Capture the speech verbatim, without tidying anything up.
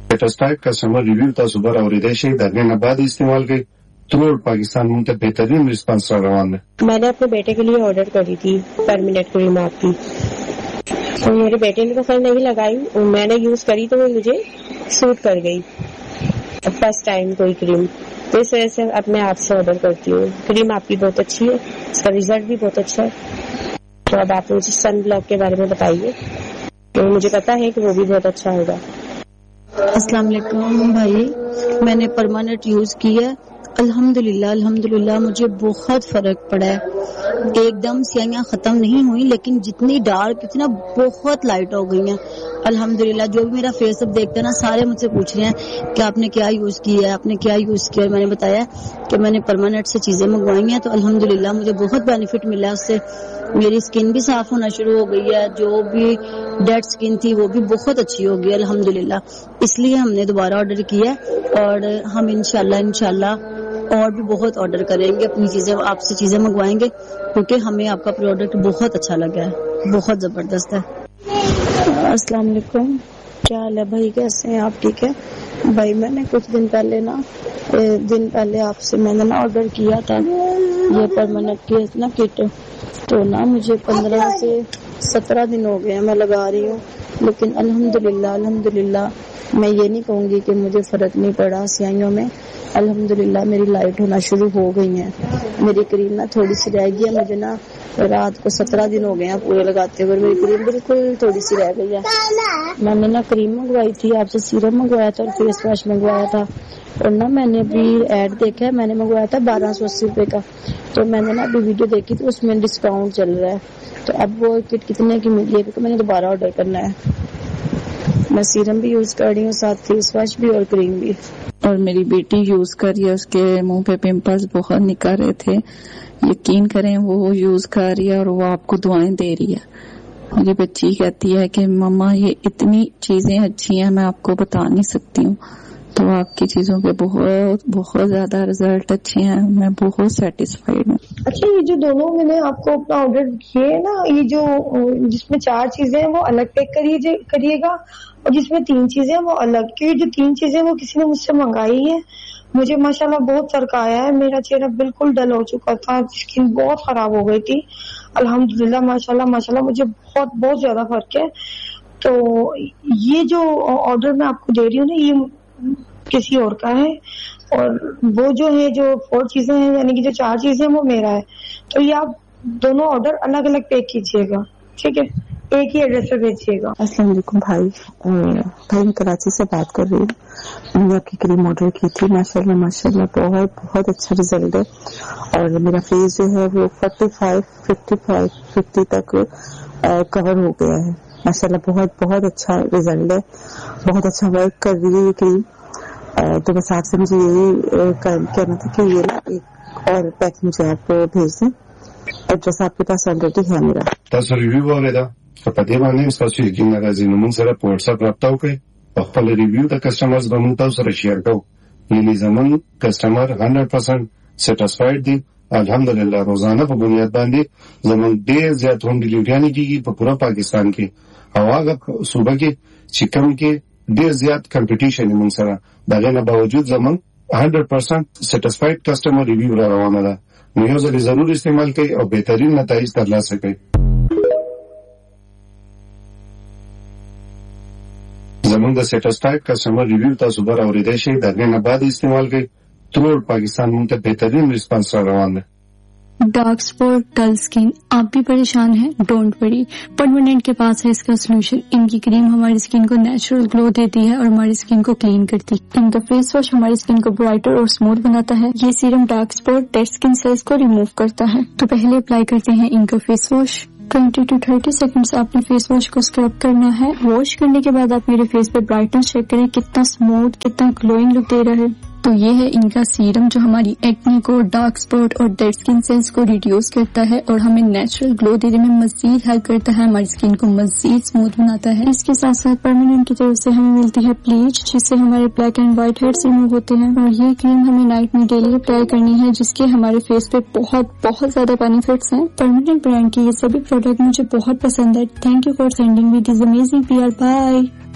ټسټایک customer review تاسو به اوریدئ شئ. د هغې نه بعد استعمال کړئ. تھرو پاکستان مونږ ته بهترین ریسپانس را روان ہے. میں نے اپنے بیٹے کے لیے آرڈر کری تھی پر منٹ کریم آپ کی، تو میرے بیٹے نے پسند نہیں لگائی، میں نے یوز کری تو وہ مجھے سوٹ کر گئی فرسٹ ٹائم کوئی کریم، تو اس وجہ سے اپنے آپ سے آرڈر کرتی ہوں. کریم آپ کی بہت اچھی ہے، اس کا ریزلٹ بھی بہت اچھا ہے. تو اب آپ مجھے سن بلاک کے بارے میں بتائیے، تو مجھے پتا ہے کہ وہ بھی بہت اچھا ہوگا. السلام علیکم بھائی، میں نے پرماننٹ یوز کی ہے، الحمدللہ الحمدللہ مجھے بہت فرق پڑا ہے. ایک دم سیاہیاں ختم نہیں ہوئی، لیکن جتنی ڈارک اتنا بہت لائٹ ہو گئی ہیں الحمدللہ. جو بھی میرا فیس اب دیکھتے ہیں نا، سارے مجھ سے پوچھ رہے ہیں کہ آپ نے کیا یوز کیا ہے، آپ نے کیا یوز کیا ہے. میں نے بتایا کہ میں نے پرماننٹ سے چیزیں منگوائی ہیں، تو الحمدللہ مجھے بہت بینیفٹ ملا ہے اس سے. میری اسکن بھی صاف ہونا شروع ہو گئی ہے، جو بھی ڈیڈ اسکن تھی وہ بھی بہت اچھی ہو گئی الحمدللہ. اس لیے ہم نے دوبارہ آرڈر کیا اور ہم انشاءاللہ انشاءاللہ اور بھی بہت آرڈر کریں گے، اپنی چیزیں آپ سے چیزیں منگوائیں گے، کیونکہ ہمیں آپ کا پروڈکٹ بہت اچھا لگا ہے، بہت زبردست ہے. السلام علیکم، کیا حال ہے بھائی، کیسے ہیں آپ؟ ٹھیک ہے بھائی. میں نے کچھ دن پہلے نا دن پہلے آپ سے میں نے نا آرڈر کیا تھا یہ پرماننٹ کی نا کٹ، تو نا مجھے پندرہ سے سترہ دن ہو گئے ہیں میں لگا رہی ہوں، لیکن الحمدللہ الحمدللہ میں یہ نہیں کہوں گی کہ مجھے فرق نہیں پڑا سیاہیوں میں. الحمدللہ میری لائٹ ہونا شروع ہو گئی ہیں. میری کریم نا تھوڑی سی رہ گئی ہے، مجھے نا رات کو سترہ دن ہو گئے ہیں پورے لگاتے ہوئے، میری کریم بالکل تھوڑی سی رہ گئی ہے. میں نے نا کریم منگوائی تھی آپ سے، سیرم منگوایا تھا اور فیس واش منگوایا تھا، اور نا میں نے ابھی ایڈ دیکھا ہے، میں نے منگوایا تھا بارہ سو اسی روپے کا. تو میں نے نا ابھی ویڈیو دیکھی تھی، اس میں ڈسکاؤنٹ چل رہا ہے. تو اب وہ کٹ کتنے کی ملی ہے، کیونکہ میں نے دوبارہ آرڈر کرنا ہے. میں سیرم بھی یوز کر رہی ہوں، ساتھ فیس واش بھی اور کریم بھی. اور میری بیٹی یوز کر رہی ہے، اس کے منہ پہ پمپلز بہت نکل رہے تھے. یقین کریں وہ یوز کر رہی ہے اور وہ آپ کو دعائیں دے رہی ہے. میری بچی کہتی ہے کہ مما یہ اتنی چیزیں اچھی ہیں میں آپ کو بتا نہیں سکتی ہوں. تو آپ کی چیزوں کے بہت بہت زیادہ رزلٹ اچھے ہیں، میں بہت سیٹسفائیڈ ہوں. اچھا، یہ جو دونوں میں نے آپ کو اپنا آرڈر کیے نا، یہ جو جس میں چار چیزیں ہیں وہ الگ پیک کریے گا، اور جس میں تین چیزیں وہ الگ، کیونکہ جو تین چیزیں وہ کسی نے مجھ سے منگائی ہے. مجھے ماشاءاللہ بہت فرق آیا ہے، میرا چہرہ بالکل ڈل ہو چکا تھا، اسکن بہت خراب ہو گئی تھی. الحمدللہ ماشاءاللہ ماشاءاللہ مجھے بہت بہت زیادہ فرق ہے. تو یہ جو آرڈر میں آپ کو دے رہی ہوں نا، یہ کسی اور کا ہے، اور وہ جو ہے جو فور چیزیں ہیں، یعنی کہ جو چار چیزیں وہ میرا ہے. تو یہ آپ دونوں آرڈر الگ الگ پیک کیجیے گا، ٹھیک ہے، ایک ہی ایڈریس پہ بھیجیے گا. السلام علیکم بھائی، بھائی میں کراچی سے بات کر رہی ہوں. میں نے آپ کی کریم آرڈر کی تھی، ماشاءاللہ ماشاءاللہ بہت بہت اچھا رزلٹ ہے. اور میرا فیس جو ہے وہ forty five fifty five fifty تک کور ہو گیا ہے. ماشاءاللہ بہت بہت اچھا رزلٹ ہے، بہت اچھا ورک کر رہی ہے یہ کریم. تو بس آپ سے مجھے یہی کہنا تھا کہ یہ ایک اور پیک مجھے آپ بھیج دیں. ایڈریس آپ کے پاس آلریڈی ہے میرا. تاسو ریویو اوریدا که په دې باندې ستاسو یقین نه راځي، نو موږ سره په واتساپ رابطه وکړئ او خپل ریویو د کسټمرز به موږ تاسو سره شیر کوو. یعنې زموږ کسټمر هنډرډ پرسنټ سیټسفاید دي الحمدلله. روزانه په بنیاد باندې زموږ ډېر زیات ہوم ډیلیوریانې کېږي په پوره پاکستان کې، او هغه صوبه کې چې کوم کې ډېر زیات کمپټیشن یې موږ سره، د هغې نه باوجود زموږ هنډرډ پرسنټ سیټسفاید کسټمر ریویو را روانه ده. نو یو ځل ضرور استعمال کوئ او بهترین نتایج ترلاسه کوئ. زموږ د سیټسفاید کسٹمر ریویو تاسو به راوریدئ شئ، د هغې نه بعد استعمال کوئ. تھرو پاکستان موږ ته بهترین ریسپانس را روان ده. ڈارک اسپاٹ، ڈل اسکن، آپ بھی پریشان ہیں؟ ڈونٹ وری، پرماننٹ کے پاس ہے اس کا سولوشن. ان کی کریم ہماری اسکن کو نیچرل گلو دیتی ہے اور ہماری اسکن کو کلین کرتی ہے. ان کا فیس واش ہماری اسکن کو برائٹر اور اسموتھ بناتا ہے. یہ serum dark spot dead skin sales کو ریموو کرتا ہے. تو پہلے اپلائی کرتے ہیں ان کا face wash. Twenty two thirty seconds آپ نے فیس واش کو اسکرب کرنا ہے. واش کرنے کے بعد آپ میرے فیس پہ برائٹنس چیک کریں، کتنا اسموتھ، کتنا گلوئنگ لک دے رہا ہے. تو یہ ہے ان کا سیرم جو ہماری ایکنی کو، ڈارک اسپاٹ اور ڈیڈ اسکن سیلز کو ریڈیوس کرتا ہے اور ہمیں نیچرل گلو دینے میں مزید ہیلپ کرتا ہے، ہماری اسکن کو مزید اسموتھ بناتا ہے. اس کے ساتھ ساتھ پرماننٹ کی طرف سے ہمیں ملتی ہے بلیچ، جس سے ہمارے black and white here's remove ہوتے ہیں. اور یہ کریم ہمیں نائٹ میں ڈیلی اپلائی کرنی ہے، جس کے ہمارے فیس پہ بہت بہت زیادہ بینیفٹس ہیں. پرماننٹ برانڈ کی یہ سبھی پروڈکٹ مجھے بہت پسند ہے. Thank you for sending me this amazing P R. Bye.